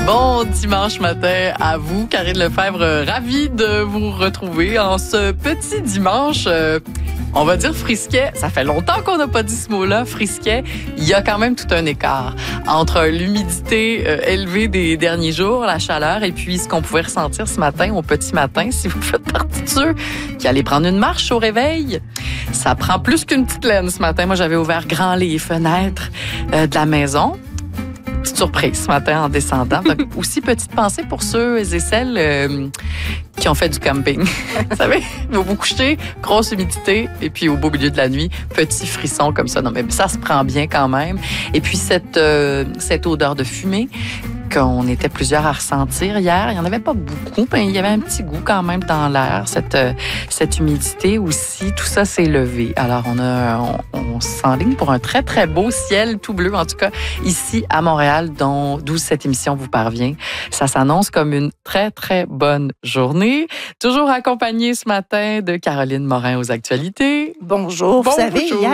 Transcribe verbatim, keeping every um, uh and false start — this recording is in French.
Bon dimanche matin à vous, Karine Lefebvre, ravie de vous retrouver en ce petit dimanche, euh, on va dire frisquet. Ça fait longtemps qu'on n'a pas dit ce mot-là, frisquet. Il y a quand même tout un écart entre l'humidité euh, élevée des derniers jours, la chaleur, et puis ce qu'on pouvait ressentir ce matin, au petit matin, si vous faites partie de ceux qui allaient prendre une marche au réveil. Ça prend plus qu'une petite laine ce matin. Moi, j'avais ouvert grand les fenêtres euh, de la maison. Petite surprise ce matin en descendant. Donc, aussi, petite pensée pour ceux et celles euh, qui ont fait du camping. Vous savez, vous vous couchez, grosse humidité, et puis au beau milieu de la nuit, petit frisson comme ça. Non, mais ça se prend bien quand même. Et puis, cette, euh, cette odeur de fumée qu'on était plusieurs à ressentir hier. Il n'y en avait pas beaucoup, mais il y avait un petit goût quand même dans l'air, cette, euh, cette humidité aussi. Tout ça s'est levé. Alors, on, a, on, on s'enligne pour un très, très beau ciel tout bleu, en tout cas ici à Montréal, dont, d'où cette émission vous parvient. Ça s'annonce comme une très, très bonne journée. Toujours accompagnée ce matin de Caroline Morin aux actualités. Bonjour. Vous Bonjour. savez, hier,